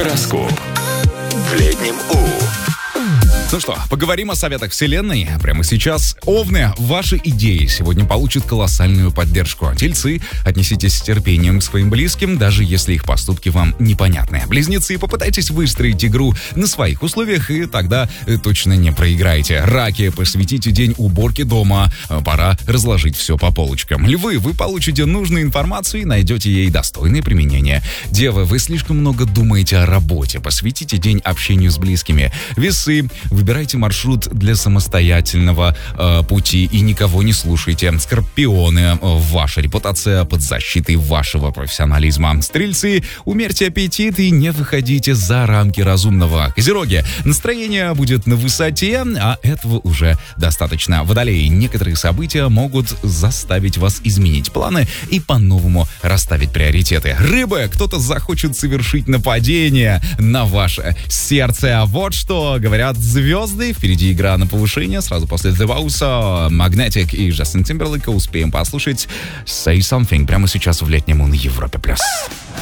Гороскоп. В летнем У. Ну что, поговорим о советах Вселенной. Прямо сейчас. Овны, ваши идеи сегодня получат колоссальную поддержку. Тельцы, отнеситесь с терпением к своим близким, даже если их поступки вам непонятны. Близнецы, попытайтесь выстроить игру на своих условиях, и тогда точно не проиграете. Раки, посвятите день уборке дома. Пора разложить все по полочкам. Львы, вы получите нужную информацию и найдете ей достойное применение. Девы, вы слишком много думаете о работе. Посвятите день общению с близкими. Весы, выбирайте маршрут для самостоятельного пути и никого не слушайте. Скорпионы, ваша репутация под защитой вашего профессионализма. Стрельцы, умерьте аппетит и не выходите за рамки разумного. Козероги, настроение будет на высоте, а этого уже достаточно. Водолеи, некоторые события могут заставить вас изменить планы и по-новому расставить приоритеты. Рыбы, кто-то захочет совершить нападение на ваше сердце. Вот что говорят звезды. Впереди игра на повышение. Сразу после The Voice, Magnetic и Джастин Тимберлейка успеем послушать Say Something прямо сейчас в летнем на Европе+.